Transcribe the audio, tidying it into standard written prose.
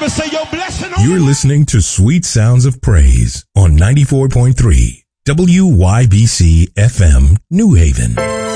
neighbor, say your blessing. You're listening to Sweet Sounds of Praise on 94.3 WYBC FM, New Haven.